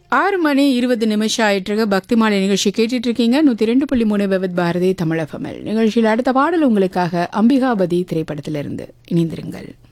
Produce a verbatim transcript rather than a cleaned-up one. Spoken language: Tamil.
ஆறு மணி இருபது நிமிஷம் ஆயிட்டு பக்தி மாலை நிகழ்ச்சி கேட்டுட்டு இருக்கீங்க. நூத்தி ரெண்டு புள்ளி மூணு விவித் பாரதி தமிழ் எஃப்எம் நிகழ்ச்சியில் அடுத்த பாடல் உங்களுக்காக அம்பிகாபதி திரைப்படத்திலிருந்து இணைந்திருங்கள்.